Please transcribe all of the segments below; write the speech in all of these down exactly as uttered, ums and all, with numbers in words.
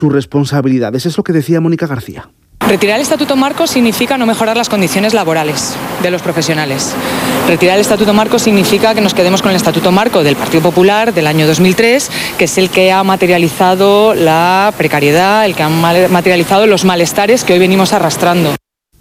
sus responsabilidades. Es lo que decía Mónica García. Retirar el Estatuto Marco significa no mejorar las condiciones laborales de los profesionales. Retirar el Estatuto Marco significa que nos quedemos con el Estatuto Marco del Partido Popular del año dos mil tres, que es el que ha materializado la precariedad, el que ha materializado los malestares que hoy venimos arrastrando.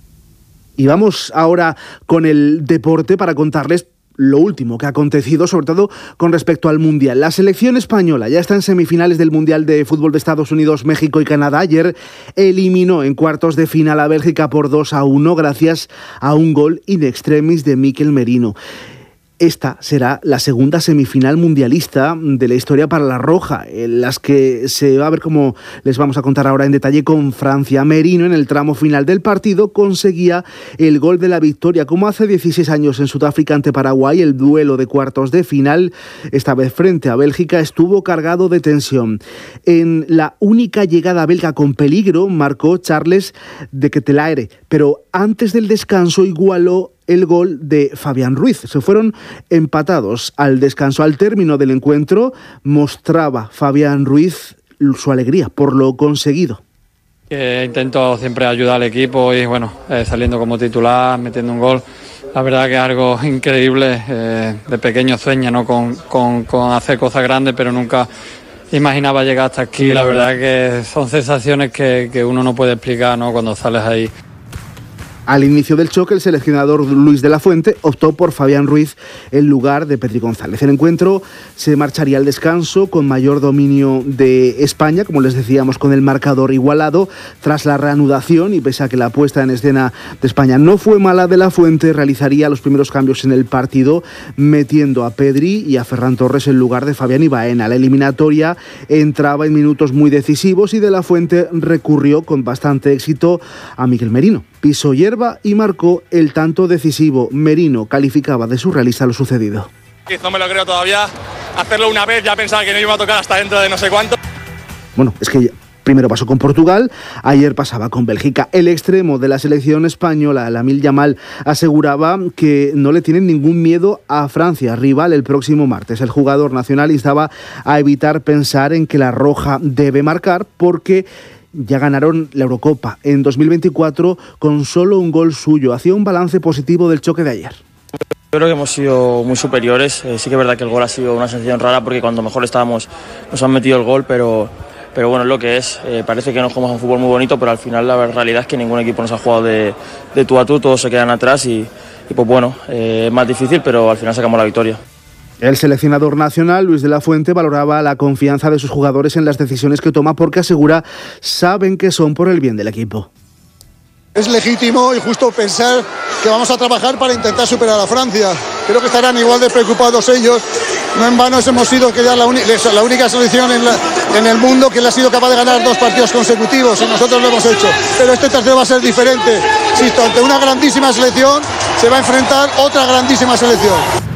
Y vamos ahora con el deporte para contarles lo último que ha acontecido, sobre todo con respecto al Mundial. La selección española ya está en semifinales del Mundial de Fútbol de Estados Unidos, México y Canadá. Ayer eliminó en cuartos de final a Bélgica por dos a uno gracias a un gol in extremis de Mikel Merino. Esta será la segunda semifinal mundialista de la historia para la Roja, en las que se va a ver, como les vamos a contar ahora en detalle, con Francia. Merino, en el tramo final del partido, conseguía el gol de la victoria, como hace dieciséis años en Sudáfrica ante Paraguay. El duelo de cuartos de final, esta vez frente a Bélgica, estuvo cargado de tensión. En la única llegada belga con peligro marcó Charles de Ketelaere, pero antes del descanso igualó el gol de Fabián Ruiz. Se fueron empatados al descanso. Al término del encuentro mostraba Fabián Ruiz su alegría por lo conseguido. Eh, intento siempre ayudar al equipo y bueno, eh, saliendo como titular, metiendo un gol. La verdad que es algo increíble. Eh, de pequeño sueño, ¿no? con, con, con hacer cosas grandes, pero nunca imaginaba llegar hasta aquí. La verdad que son sensaciones que, que uno no puede explicar, ¿no? Cuando sales ahí. Al inicio del choque, el seleccionador Luis de la Fuente optó por Fabián Ruiz en lugar de Pedri González. El encuentro se marcharía al descanso con mayor dominio de España, como les decíamos, con el marcador igualado. Tras la reanudación, y pese a que la puesta en escena de España no fue mala, de la Fuente realizaría los primeros cambios en el partido, metiendo a Pedri y a Ferran Torres en lugar de Fabián y Baena. La eliminatoria entraba en minutos muy decisivos y de la Fuente recurrió con bastante éxito a Mikel Merino. Pisó hierba y marcó el tanto decisivo. Merino calificaba de surrealista lo sucedido. No me lo creo todavía. Hacerlo una vez ya pensaba que no iba a tocar hasta dentro de no sé cuánto. Bueno, es que primero pasó con Portugal, ayer pasaba con Bélgica. El extremo de la selección española, Lamine Yamal, aseguraba que no le tienen ningún miedo a Francia, rival el próximo martes. El jugador nacional instaba a evitar pensar en que la Roja debe marcar porque ya ganaron la Eurocopa en dos mil veinticuatro con solo un gol suyo. Hacía un balance positivo del choque de ayer. Yo creo que hemos sido muy superiores. Eh, sí que es verdad que el gol ha sido una sensación rara porque cuando mejor estábamos nos han metido el gol, pero, pero bueno, es lo que es. Eh, parece que nos jugamos un fútbol muy bonito, pero al final la realidad es que ningún equipo nos ha jugado de, de tú a tú, todos se quedan atrás y, y pues bueno, eh, es más difícil, pero al final sacamos la victoria. El seleccionador nacional, Luis de la Fuente, valoraba la confianza de sus jugadores en las decisiones que toma porque asegura saben que son por el bien del equipo. Es legítimo y justo pensar que vamos a trabajar para intentar superar a Francia. Creo que estarán igual de preocupados ellos. No en vano hemos sido que ya la, la única selección en, la, en el mundo que le ha sido capaz de ganar dos partidos consecutivos y nosotros lo hemos hecho. Pero este tercero va a ser diferente. Insisto, ante una grandísima selección se va a enfrentar otra grandísima selección.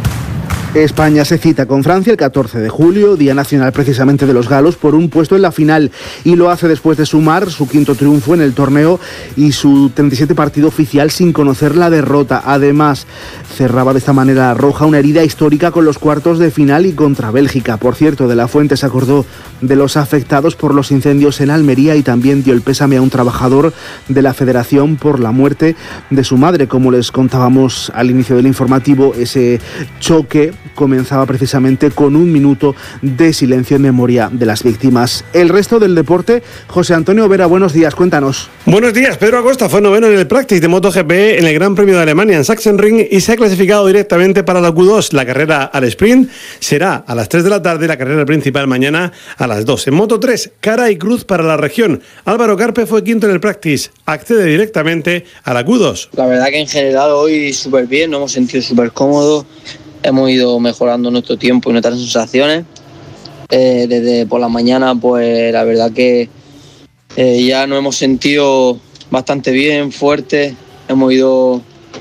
España se cita con Francia el catorce de julio, Día Nacional precisamente de los galos, por un puesto en la final, y lo hace después de sumar su quinto triunfo en el torneo y su treinta y siete partido oficial sin conocer la derrota. Además, cerraba de esta manera la Roja una herida histórica con los cuartos de final y contra Bélgica. Por cierto, de la Fuente se acordó de los afectados por los incendios en Almería y también dio el pésame a un trabajador de la Federación por la muerte de su madre. Como les contábamos al inicio del informativo, ese choque comenzaba precisamente con un minuto de silencio en memoria de las víctimas. El resto del deporte, José Antonio Vera, buenos días, cuéntanos. Buenos días, Pedro Acosta fue noveno en el Practice de MotoGP en el Gran Premio de Alemania en Sachsenring y se ha clasificado directamente para la Q dos. La carrera al sprint será a las tres de la tarde, la carrera principal mañana a las dos. En Moto tres, cara y cruz para la región. Álvaro Carpe fue quinto en el Practice, accede directamente a la Q dos. La verdad que en general hoy súper bien, nos hemos sentido súper cómodos. Hemos ido mejorando nuestro tiempo y nuestras sensaciones. Eh, desde por la mañana, pues la verdad que eh, ya nos hemos sentido bastante bien, fuertes. Hemos ido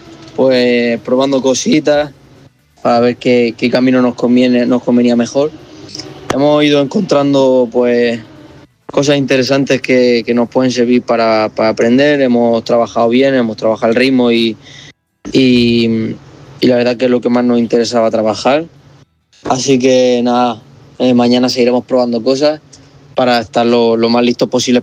pues probando cositas para ver qué, qué camino nos conviene, nos convenía mejor. Hemos ido encontrando pues cosas interesantes que, que nos pueden servir para, para aprender. Hemos trabajado bien, hemos trabajado el ritmo y, y y la verdad que es lo que más nos interesaba trabajar. Así que nada, eh, mañana seguiremos probando cosas para estar lo, lo más listos posible